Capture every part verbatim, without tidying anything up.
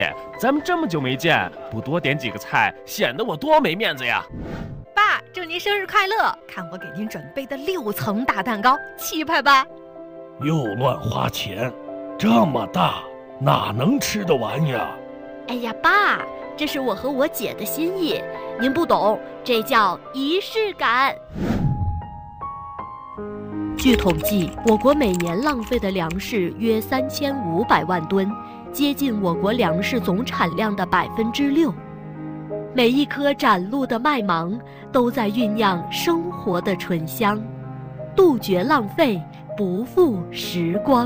咱们这么久没见，不多点几个菜，显得我多没面子呀！ 爸，祝您生日快乐！看我给您准备的六层大蛋糕，气派吧？ 又乱花钱，这么大哪能吃得完呀？ 哎呀，爸，这是我和我姐的心意，您不懂，这叫仪式感。据统计，我国每年浪费的粮食约三千五百万吨，接近我国粮食总产量的百分之六。每一颗展露的麦芒，都在酝酿生活的醇香，杜绝浪费，不负时光。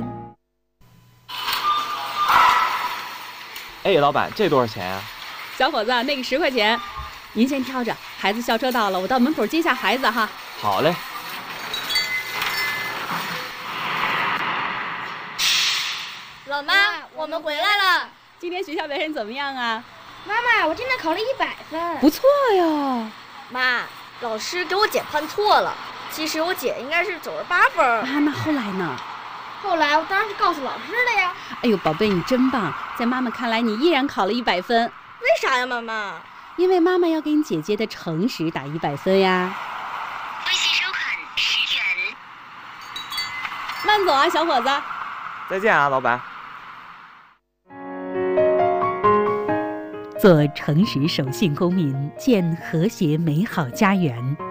哎，老板，这多少钱啊？ 小伙子，那个十块钱，您先挑着。孩子校车到了，我到门口接下孩子哈。 好嘞。 老妈，我们回来了。 今天学校表现怎么样啊？ 妈妈，我今天考了一百分， 不错哟。 妈，老师给我姐判错了，其实我姐应该是九十八分。 啊，那后来呢？ 后来我当然是告诉老师了呀。 哎呦，宝贝，你真棒！在妈妈看来，你依然考了一百分。 为啥呀，妈妈？ 因为妈妈要给你姐姐的诚实打一百分呀。 微信收款十元。 慢走啊，小伙子。 再见啊，老板。 做诚实守信公民，建和谐美好家园。